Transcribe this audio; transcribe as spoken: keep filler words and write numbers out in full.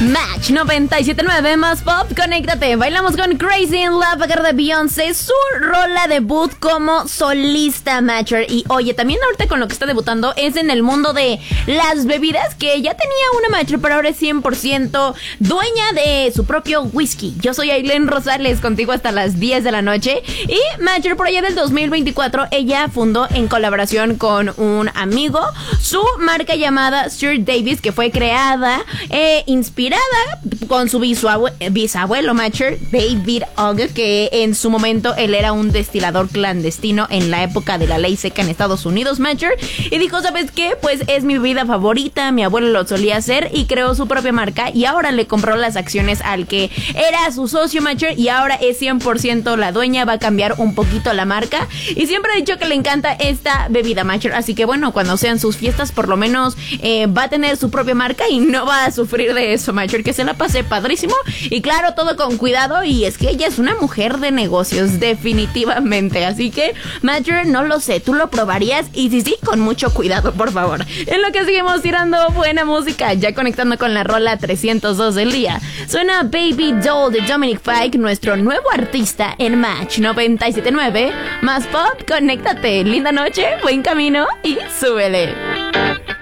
Match noventa y siete punto nueve más pop, conéctate. Bailamos con Crazy in Love a cargo de Beyoncé, su rola debut como solista, Matcher. Y oye, también ahorita con lo que está debutando es en el mundo de las bebidas, que ya tenía una Matcher, pero ahora es cien por ciento dueña de su propio whisky. Yo soy Ailén Rosales, contigo hasta las diez de la noche. Y Matcher, por allá del dos mil veinticuatro, ella fundó en colaboración con un amigo su marca llamada Sir Davis, que fue creada e inspirada con su bisabue- bisabuelo Matcher, David Ogg, que en su momento él era un destilador clandestino en la época de la ley seca en Estados Unidos, Matcher, y dijo, ¿sabes qué? Pues es mi bebida favorita, mi abuelo lo solía hacer, y creó su propia marca, y ahora le compró las acciones al que era su socio, Matcher, y ahora es cien por ciento la dueña. Va a cambiar un poquito la marca, y siempre ha dicho que le encanta esta bebida, Matcher, así que bueno, cuando sean sus fiestas, por lo menos eh, va a tener su propia marca y no va a sufrir de eso, Matcher, que se la pase padrísimo, y claro, todo con cuidado, y es que ella es una mujer de negocios, definitivamente, así que, Matcher, no lo sé, ¿tú lo probarías? Y si sí, con mucho cuidado, por favor. En lo que seguimos tirando buena música, ya conectando con la rola trescientos dos del día, suena Baby Doll de Dominic Fike, nuestro nuevo artista en Match noventa y siete punto nueve, más pop, conéctate, linda noche, buen camino y súbele.